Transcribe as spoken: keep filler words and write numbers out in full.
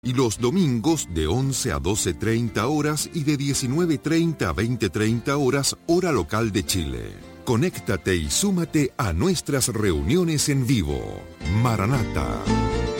y los domingos de once a doce treinta horas y de diecinueve treinta a veinte treinta horas, hora local de Chile. Conéctate y súmate a nuestras reuniones en vivo. Maranata.